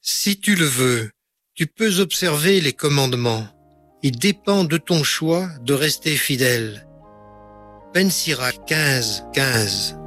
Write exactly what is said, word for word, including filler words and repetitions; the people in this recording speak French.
Si tu le veux, tu peux observer les commandements. Il dépend de ton choix de rester fidèle. Ben Sira quinze, quinze.